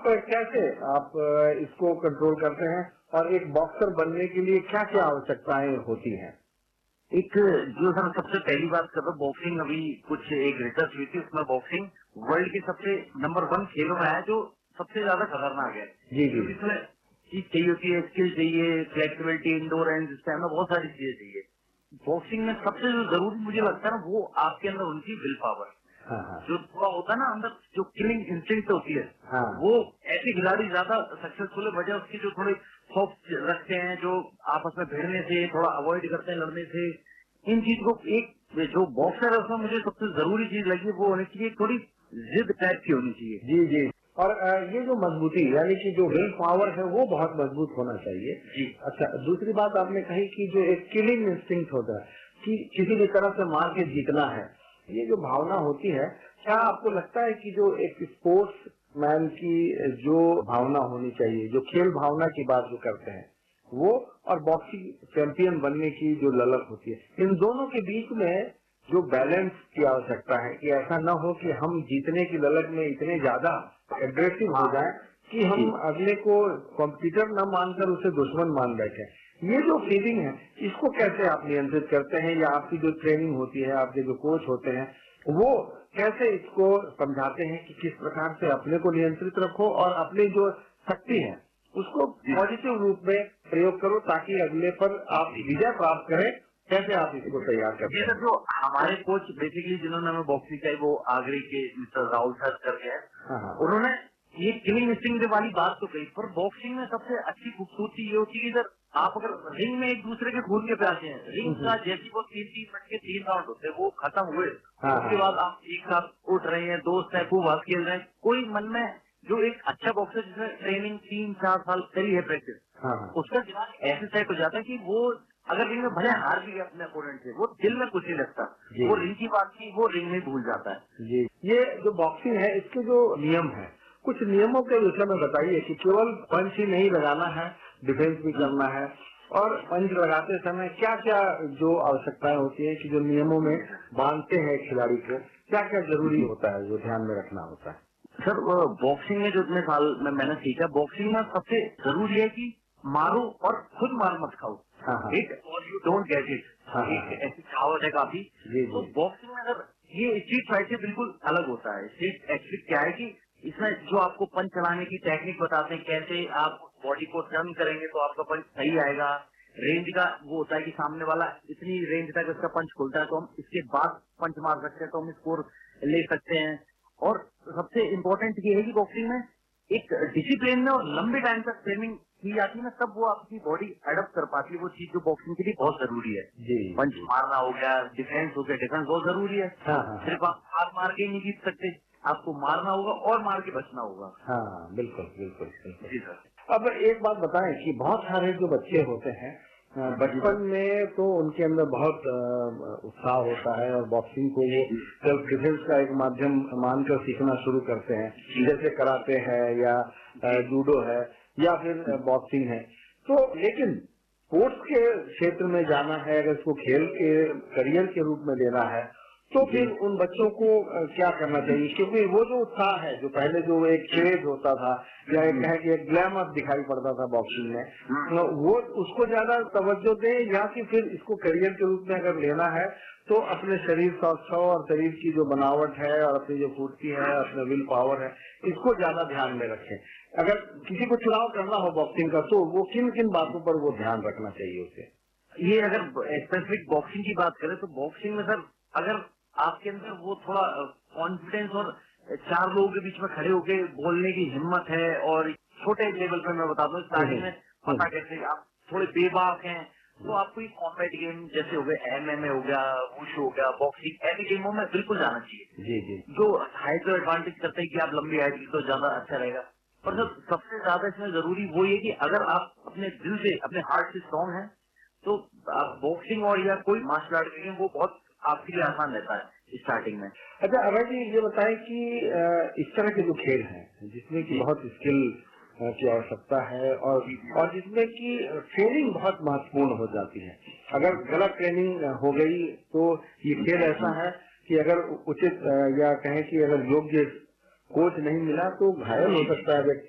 आप कैसे आप इसको कंट्रोल करते हैं और एक बॉक्सर बनने के लिए क्या क्या आवश्यकताएं होती हैं? एक जो सर सबसे पहली बात कर रहा बॉक्सिंग, अभी कुछ एक रिसर्च हुई थी, उसमें बॉक्सिंग वर्ल्ड के सबसे नंबर 1 खेलों में है जो सबसे ज्यादा खतरनाक है। जी जी। इसमें चीज चाहिए होती है, स्किल चाहिए, फ्लेक्सिबिलिटी, इंडोरेंस, स्टैमिना, बहुत सारी चीजें चाहिए। बॉक्सिंग में सबसे जो जरूरी मुझे लगता है ना, वो आपके अंदर उनकी विल पावर। हाँ। जो थोड़ा होता है ना अंदर, जो किलिंग इंस्टिंक्ट होती है, हाँ। वो ऐसे खिलाड़ी ज्यादा सक्सेसफुल है वजह उसकी जो थोड़े सॉफ्ट रखते हैं, जो आपस में भिड़ने से थोड़ा अवॉइड करते हैं, लड़ने से। इन चीज को एक जो बॉक्सर है उसमें मुझे सबसे जरूरी चीज लगी वो होनी चाहिए, थोड़ी जिद टाइप की होनी चाहिए। जी जी। और ये जो मजबूती यानी कि जो विल पावर है वो बहुत मजबूत होना चाहिए जी। अच्छा, दूसरी बात आपने कही कि जो एक किलिंग इंस्टिंक्ट होता है कि किसी भी तरह से मार के जीतना है, ये जो भावना होती है, क्या आपको लगता है कि जो एक स्पोर्ट्स मैन की जो भावना होनी चाहिए, जो खेल भावना की बात जो करते हैं वो, और बॉक्सिंग चैंपियन बनने की जो ललक होती है, इन दोनों के बीच में जो बैलेंस की आवश्यकता है कि ऐसा न हो कि हम जीतने की ललक में इतने ज्यादा एग्रेसिव हो जाएं कि हम अगले को कॉम्पिटिटर न मानकर उसे दुश्मन मान बैठे। ये जो फीलिंग है इसको कैसे आप नियंत्रित करते हैं, या आपकी जो ट्रेनिंग होती है, आपके जो कोच होते हैं वो कैसे इसको समझाते हैं कि किस प्रकार से अपने को नियंत्रित रखो और अपनी जो शक्ति है उसको पॉजिटिव रूप में प्रयोग करो ताकि अगले पर आप विजय प्राप्त करें? कैसे आप इसको तैयार करते हैं? जो हमारे कोच बेसिकली जिन्होंने हमें बॉक्सिंग का वो आगरे के मिस्टर राहुल सर करके हैं, उन्होंने ये किलिंग इंस्टिंक्ट वाली बात तो कही, पर बॉक्सिंग में सबसे अच्छी खूबसूरती ये होती है कि सर आप अगर रिंग में एक दूसरे के खून के प्यासे हैं, रिंग का जैसी वो 3-3 मिनट के 3 राउंड होते हैं वो खत्म हुए, उसके बाद आप एक साथ उठ रहे हैं, दोस्त है, खूब हंस खेल रहे हैं, कोई मन में जो एक अच्छा बॉक्सर जिसने ट्रेनिंग 3-4 साल करी है प्रैक्टिस, उसका दिमाग ऐसे सेट हो जाता है कि वो अगर रिंग में भले हार भी गया अपने अपोनेंट से, वो दिल में कुछ नहीं लगता, वो रिंग की बात की वो रिंग में भूल जाता है। जी, ये जो बॉक्सिंग है इसके जो नियम है, कुछ नियमों के विषय में बताइए कि केवल पंच ही नहीं लगाना है, डिफेंस भी करना है, और पंच लगाते समय क्या क्या जो आवश्यकताएं होती है कि जो नियमों में बांधते हैं खिलाड़ी को, क्या क्या जरूरी होता है जो ध्यान में रखना होता है? सर बॉक्सिंग में जो इतने साल में मैंने सीखा, बॉक्सिंग में सबसे जरूरी है कि मारो और खुद मार मत खाओ, इट और यू डोंट गेट इट, ऐसी कहावत है काफी। तो बॉक्सिंग में अगर ये स्ट्रीट फाइट से बिल्कुल अलग होता है। स्ट्रीट एक्चुअली क्या है कि इसमें जो आपको पंच चलाने की टेक्निक बताते हैं, कैसे आप बॉडी को टर्न करेंगे तो आपका पंच सही आएगा, रेंज का वो होता है कि सामने वाला इतनी रेंज तक इसका पंच खुलता है तो हम इसके बाद पंच मार सकते हैं, तो हम स्कोर ले सकते हैं। और सबसे इम्पोर्टेंट ये है कि बॉक्सिंग में एक डिसिप्लिन में और लंबे टाइम तक ट्रेनिंग की जाती है ना, तब वो आपकी बॉडी एडप्ट कर पाती है, वो चीज जो बॉक्सिंग के लिए बहुत जरूरी है। पंच मारना हो गया, डिफेंस हो गया, डिफेंस बहुत जरूरी है। सिर्फ आप हाथ मार के ही नहीं जीत सकते, आपको मारना होगा और मार के बचना होगा। हाँ, बिल्कुल बिल्कुल बिल्कुल। जी सर। अब एक बात बताएं कि बहुत सारे जो बच्चे होते हैं बचपन में तो उनके अंदर बहुत उत्साह होता है और बॉक्सिंग को वो सेल्फ डिफेंस का एक माध्यम मानकर सीखना शुरू करते हैं, जैसे कराटे है या जूडो है या फिर बॉक्सिंग है। तो लेकिन स्पोर्ट्स के क्षेत्र में जाना है, अगर इसको खेल के करियर के रूप में लेना है तो फिर उन बच्चों को क्या करना चाहिए? क्योंकि वो जो उत्साह है, जो पहले जो एक क्रेज होता था या एक कहे कि एक ग्लैमर दिखाई पड़ता था बॉक्सिंग में, तो वो उसको ज्यादा तवज्जो दें, या कि फिर इसको करियर के रूप में अगर लेना है तो अपने शरीर स्वस्थ हो और शरीर की जो बनावट है और अपनी जो फुर्ती है, अपना विल पावर है, इसको ज्यादा ध्यान में रखें। अगर किसी को चुनाव करना हो बॉक्सिंग का तो वो किन किन बातों पर वो ध्यान रखना चाहिए उसे? ये अगर स्पेसिफिक बॉक्सिंग की बात करें तो बॉक्सिंग में सर अगर आपके अंदर वो थोड़ा कॉन्फिडेंस और 4 लोगों के बीच में खड़े होके बोलने की हिम्मत है, और छोटे लेवल पे मैं बता दूं स्टार्टिंग में पता कैसे आप थोड़े बेबाक हैं, तो आपको ये कॉम्बैट गेम जैसे हो गए, MMA हो गया, वुशु हो गया, बॉक्सिंग, ऐसी गेमों में बिल्कुल जाना चाहिए। जी जी। जो हाइट को एडवांटेज करते हैं कि आप लंबी हाइट की तो ज्यादा अच्छा रहेगा। पर सर सबसे ज्यादा इसमें जरूरी वो ये कि अगर आप अपने दिल से, अपने हार्ट से स्ट्रॉन्ग हैं तो बॉक्सिंग और या कोई मार्शल आर्ट गेम वो बहुत आपके लिए आसान रहता है स्टार्टिंग में। अच्छा अभय जी, ये बताएं कि इस तरह के जो खेल हैं जिसमें कि बहुत स्किल की आवश्यकता है और जिसमें कि ट्रेनिंग बहुत महत्वपूर्ण हो जाती है, अगर गलत ट्रेनिंग हो गई तो ये खेल ऐसा है कि अगर उचित या कहें कि अगर योग्य कोच नहीं मिला तो घायल हो सकता है व्यक्ति।